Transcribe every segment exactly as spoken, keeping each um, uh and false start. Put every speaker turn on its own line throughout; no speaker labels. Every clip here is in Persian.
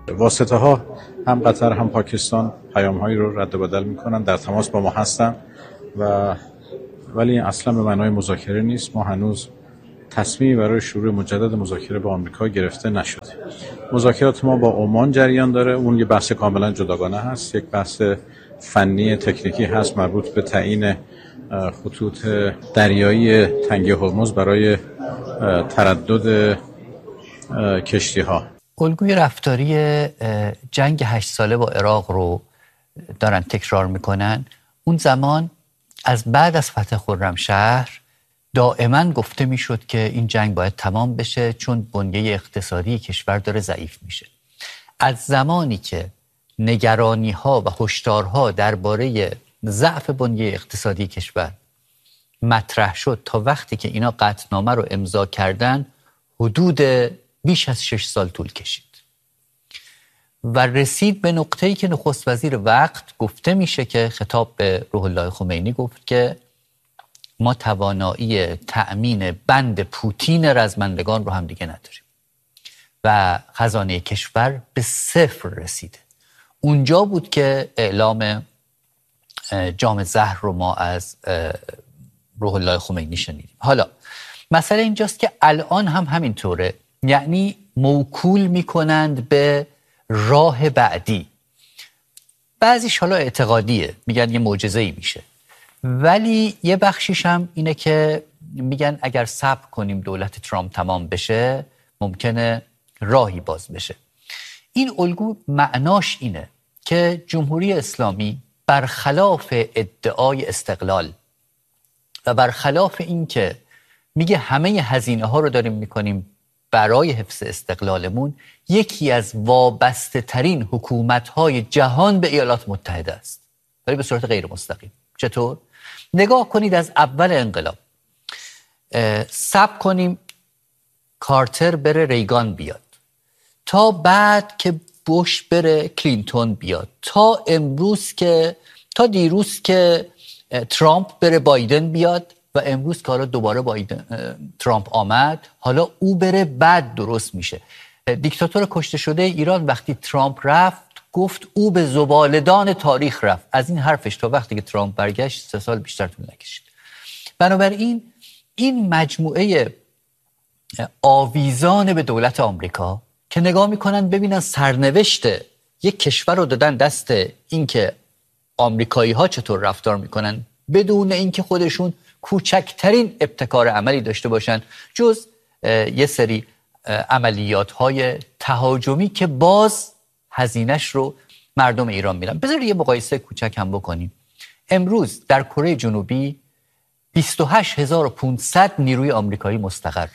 واسطه ها هم قطر هم پاکستان پیام هایی رو رد و بدل میکنن، در تماس با ما هستن و ولی اصلا به معنای مذاکره نیست. ما هنوز تصمیمی برای شروع مجدد مذاکره با آمریکا گرفته نشده. مذاکرات ما با عمان جریان داره، اون یه بحث کاملا جداگانه هست، یک بحث فنی تکنیکی هست مربوط به تعیین خطوط دریایی تنگه هرمز برای تردد کشتی ها.
الگوی رفتاری جنگ هشت ساله با عراق رو دارن تکرار میکنن. اون زمان از بعد از فتح خرمشهر دائما گفته میشد که این جنگ باید تمام بشه چون بنیه اقتصادی کشور داره ضعیف میشه. از زمانی که نگرانی ها و هشدارها درباره ضعف بنیه اقتصادی کشور مطرح شد تا وقتی که اینا قطعنامه رو امضا کردن حدود بیش از شش سال طول کشید و رسید به نقطه‌ای که نخست وزیر وقت گفته میشه که خطاب به روح الله خمینی گفت که ما توانایی تأمین بند پوتین رزمندگان رو هم دیگه نداریم و خزانه کشور به صفر رسیده. اونجا بود که اعلام جام زهر رو ما از روح الله خمینی شنیدیم. حالا مسئله اینجاست که الان هم همینطوره، یعنی موکول میکنند به راه بعدی. بعضیش حالا اعتقادیه، میگن یه معجزه‌ای میشه، ولی یه بخشیش هم اینه که میگن اگر صبر کنیم دولت ترامپ تمام بشه ممکنه راهی باز بشه. این الگو معناش اینه که جمهوری اسلامی برخلاف ادعای استقلال و برخلاف این که میگه همه هزینه ها رو داریم میکنیم برای حفظ استقلالمون، یکی از وابسته ترین حکومت های جهان به ایالات متحده است، ولی به صورت غیر مستقیم. چطور؟ نگاه کنید از اول انقلاب صبر کنیم کارتر بره ریگان بیاد، تا بعد که بوش بره کلینتون بیاد، تا امروز که تا دیروز که ترامپ بره بایدن بیاد و امروز که حالا دوباره بایدن ترامپ آمد، حالا او بره بعد درست میشه. دیکتاتور کشته شده ایران وقتی ترامپ رفت گفت او به زبالدان تاریخ رفت. از این حرفش تا وقتی که ترامپ برگشت سه سال بیشتر طول نکشید. بنابراین این مجموعه آویزان به دولت آمریکا که نگاه میکنن ببینن سرنوشت یک کشور رو دادن دست این که آمریکایی ها چطور رفتار میکنن بدون اینکه خودشون کوچکترین ابتکار عملی داشته باشن جز یه سری عملیات های تهاجمی که باز هزینه‌اش رو مردم ایران میدن. بذار یه مقایسه کوچک هم بکنیم. امروز در کره جنوبی بیست و هشت هزار و پانصد نیروی آمریکایی مستقر.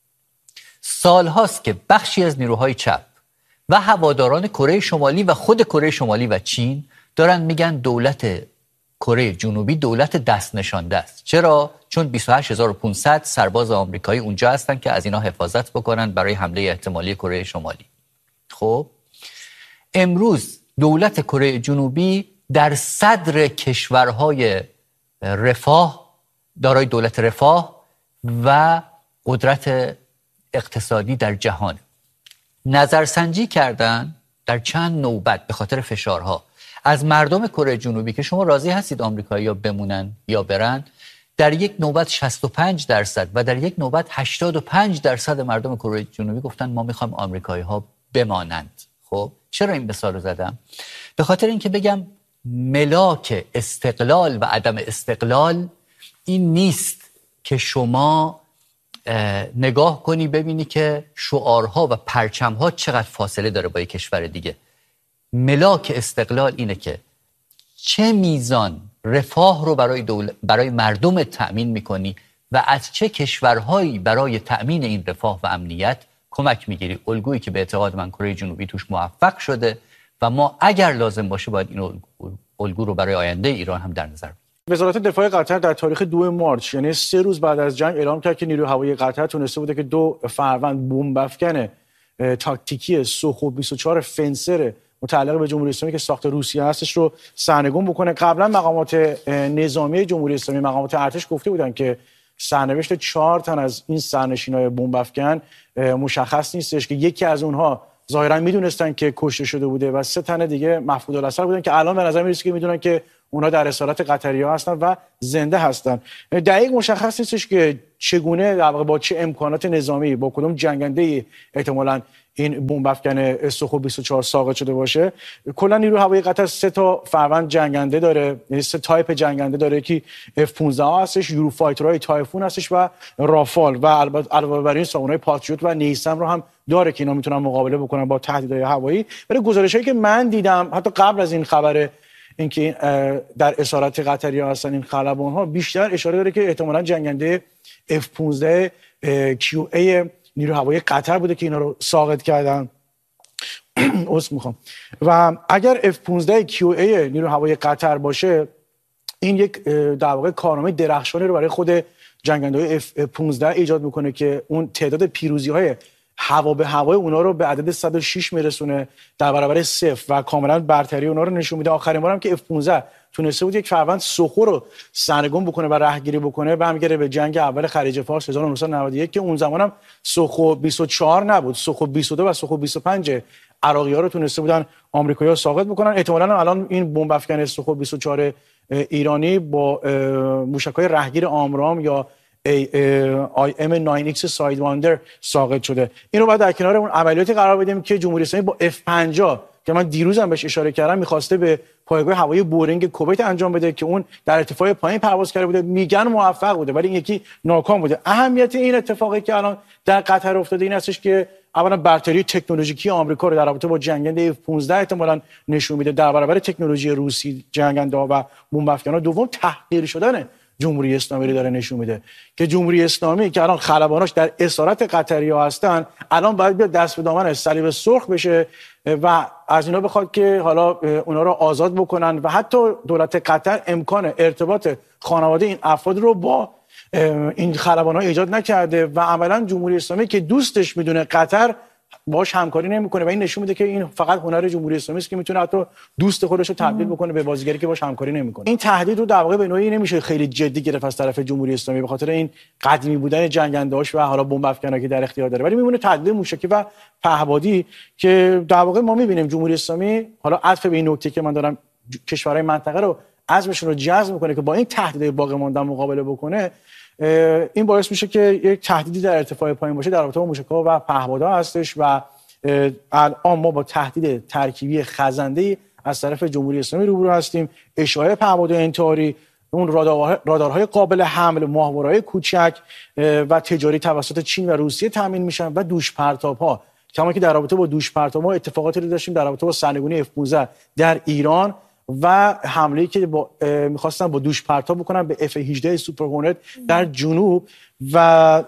سال هاست که بخشی از نیروهای چپ و هواداران کره شمالی و خود کره شمالی و چین دارن میگن دولت کره جنوبی دولت دست نشانده است. چرا؟ چون بیست و هشت هزار و پانصد سرباز آمریکایی اونجا هستن که از اینا حفاظت بکنن برای حمله احتمالی کره شمالی. خب امروز دولت کره جنوبی در صدر کشورهای رفاه، دارای دولت رفاه و قدرت اقتصادی در جهان. نظرسنجی کردن در چند نوبت به خاطر فشارها از مردم کره جنوبی که شما راضی هستید آمریکایی‌ها بمونن یا برن، در یک نوبت شصت و پنج درصد و در یک نوبت هشتاد و پنج درصد مردم کره جنوبی گفتن ما میخوایم آمریکایی‌ها بمانند. خب چرا این مثال رو زدم؟ به خاطر اینکه بگم ملاک استقلال و عدم استقلال این نیست که شما نگاه کنی ببینی که شعارها و پرچمها چقدر فاصله داره با یک کشور دیگه. ملاک استقلال اینه که چه میزان رفاه رو برای دول... برای مردم تأمین میکنی و از چه کشورهایی برای تأمین این رفاه و امنیت کمک میگیری. الگویی که به اعتقاد من کره جنوبی توش موفق شده و ما اگر لازم باشه باید این الگو, الگو رو برای آینده ایران هم در نظر بگیریم.
وزارت دفاع قطر در تاریخ دو مارس یعنی سه روز بعد از جنگ اعلام کرد که نیروی هوایی قطر تونسته بوده که دو فروند بمب افکن تاکتیکی سوخو بیست و چهار فنسر متعلق به جمهوری اسلامی که ساخت روسیه هستش رو سرنگون بکنه. قبلا مقامات نظامی جمهوری اسلامی، مقامات ارتش گفته بودن که سرنوشت چهار تن از این سرنشینای بمب افکن مشخص نیستش، که یکی از اونها ظاهرا میدونستن که کشته شده بوده و سه تن دیگه مفقود الاثر بودن که الان به نظر میرسه که میدونن که اونا در اسارت قطری‌ها هستن و زنده هستن. دقیق مشخص نیستش که چگونه در واقع با چه امکانات نظامی با کدوم جنگنده احتمالاً این بمب افکن سوخو بیست و چهار ساقط شده باشه. کلا نیروی هوایی قطر سه تا فروند جنگنده داره، یعنی سه تایپ جنگنده داره که اف پانزده هستش، یورو فایترهای تایفون هستش و رافال و البته علاوه بر این ساونای پاتریوت و نیسم رو هم داره که اینا میتونن مقابله بکنن با تهدیدهای هوایی. ولی گزارشایی که من دیدم حتی قبل از این خبر اینکه در اسارت قطری‌ها هستن این خلبان‌ها، بیشتر اشاره داره که احتمالاً جنگنده اف پانزده کیو ای نیروی هوایی قطر بوده که اینا رو ساقط کردن. عذر میخوام. و اگر اف پانزده کیو ای نیروی هوایی قطر باشه، این یک در واقع کارنامه درخشانی رو برای خود جنگنده‌های اف پانزده ایجاد میکنه که اون تعداد پیروزی‌های هوا به هوای اونا رو به عدد صد و شش میرسونه در برابر صفر و کاملا برتری اونا رو نشون میده. آخرین بارم که اف پانزده تونسته بود یک فروند سوخو رو سرنگون بکنه و رهگیری بکنه برمیگره به جنگ اول خلیج فارس هزار و نهصد و نود و یک که اون زمانم سوخو بیست و چهار نبود، سوخو بیست و دو و سوخو بیست و پنج عراقی‌ها رو تونسته بودن آمریکایی‌ها ساقط بکنن. احتمالاً الان این بمب افکن سوخو بیست و چهار ایرانی با موشک‌های رهگیر آمرام یا آی ام نه ایکس سایدواندر ساقط شده. اینو بعد در کنار اون عملیاتی قرار بدیم که جمهوری اسلامی با اف پنجاه که من دیروزم بهش اشاره کردم می‌خواسته به پایگاه هوایی بورینگ کویت انجام بده که اون در ارتفاع پایین پرواز کرده بوده، میگن موفق بوده ولی این یکی ناکام بوده. اهمیت این اتفاقی که الان در قطر افتاده این هستش که اولا برتری تکنولوژیکی آمریکا رو در رابطه با جنگنده اف پانزده احتمالاً نشون میده در برابر تکنولوژی روسی جنگنده‌ها و بمب افکن‌ها. دوم تحقیر شدن جمهوری اسلامی رو داره نشون میده که جمهوری اسلامی که الان خلباناش در اسارت قطری‌ها هستن الان باید بیاد دست به دامن صلیب سرخ بشه و از اینا بخواد که حالا اونا رو آزاد بکنن و حتی دولت قطر امکان ارتباط خانواده این افراد رو با این خلبان‌ها ایجاد نکرده و عملاً جمهوری اسلامی که دوستش میدونه قطر باش همکاری نمیکنه و این نشون میده که این فقط هنر جمهوری اسلامی است که میتونه حتی دوست خودش رو تبدیل بکنه به بازیگری که باش همکاری نمیکنه. این تهدید رو در واقع به نوعی نمیشه خیلی جدی گرفت از طرف جمهوری اسلامی به خاطر این قدیمی بودن جنگنده‌هاش و حالا بمب افکنایی که در اختیار داره، ولی میمونه تهدید موشکی و پهپادی که در واقع ما میبینیم جمهوری اسلامی حالا عطف به این نکته که من دارم کشورهای منطقه رو عزمشون رو جذب میکنه که با این تهدیدهای باقی مانده مقابله بکنه. این باعث میشه که یک تهدیدی در ارتفاع پایین باشه در رابطه با موشک‌ها و پهپادها هستش و الان ما با تهدید ترکیبی خزنده‌ای از طرف جمهوری اسلامی روبرو هستیم. اشاعه پهپادهای انتحاری، اون رادارهای قابل حمل، ماهواره‌های کوچک و تجاری توسط چین و روسیه تامین میشن و دوش پرتاب‌ها، کما که در رابطه با دوش پرتاب‌ها اتفاقاتی رو داشتیم در رابطه با سرنگونی اف پانزده در ایران و حمله‌ای که با می‌خواستن با دوش پرتاب بکنن به اف هجده سوپر هورنت در جنوب. و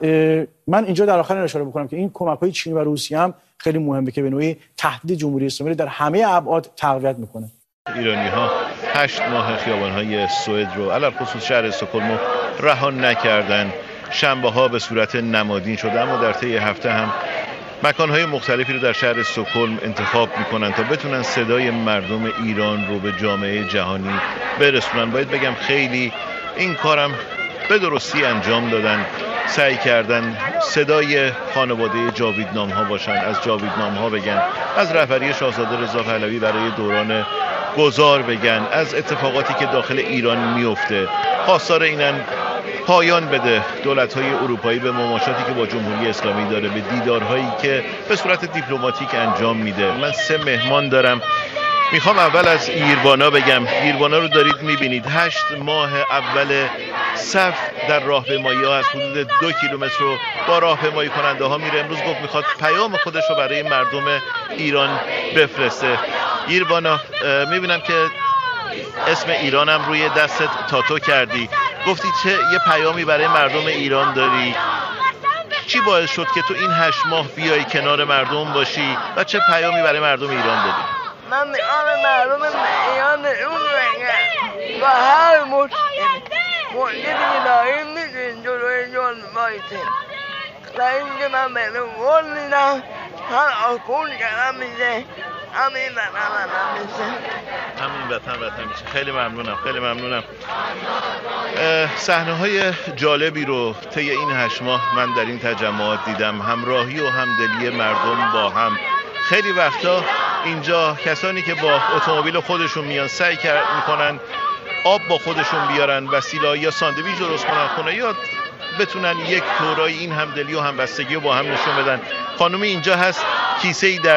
من اینجا در آخر اشاره بکنم که این کمک‌های چین و روسیه هم خیلی مهمه که به نوعی تهدید جمهوری اسلامی در همه ابعاد تقویت میکنه.
ایرانی‌ها هشت ماه خیابان‌های سوئد رو علل خصوص شهر استکهلم رها نکردن. شنبه‌ها به صورت نمادین شده اما در طی هفته هم مکان‌های مختلفی رو در شهر استکهلم انتخاب می‌کنن تا بتونن صدای مردم ایران رو به جامعه جهانی برسونن. باید بگم خیلی این کارم به درستی انجام دادن، سعی کردن صدای خانواده جاویدنام‌ها باشن، از جاویدنام‌ها بگن، از رهبری شاهزاده رضا پهلوی برای دوران گذار بگن، از اتفاقاتی که داخل ایران میفته. خواستار اینن پایان بده دولت‌های اروپایی به مماشاتی که با جمهوری اسلامی داره، به دیدارهایی که به صورت دیپلماتیک انجام میده. من سه مهمان دارم. میخوام اول از ایروانا بگم. ایروانا رو دارید میبینید، هشت ماه اول صف در راهپیمایی‌ها از حدود دو کیلومتر رو با راهپیمایی کننده ها میره. امروز گفت میخواد پیام خودش رو برای مردم ایران بفرسته. ایروانا، میبینم که اسم ایرانم روی دستت تاتو کردی، گفتی چه یه پیامی برای مردم ایران داری. چی باعث شد که تو این هشت ماه بیای کنار مردم باشی و چه پیامی برای مردم ایران داری؟
من میخوام مردم ایران نشون بگم و هر مشکلی مشکلی که داریم میتونیم جلوی جان بایستیم و اینکه من بهتون قول میدم هر آکون کردم میشه همین وطن وطن میشه،
همین وطن وطن میشه. خیلی ممنونم، خیلی ممنونم. صحنه های جالبی رو طی این هشت ماه من در این تجمعات دیدم. همراهی و همدلی مردم با هم خیلی وقتا اینجا کسانی که با اتومبیل خودشون میان سعی میکنن آب با خودشون بیارن، وسیله یا ساندویچ درست کنن خونه، یا بتونن یک طورای این همدلی و همبستگی رو با هم نشون بدن. خانم اینجا هست کیسه‌ای در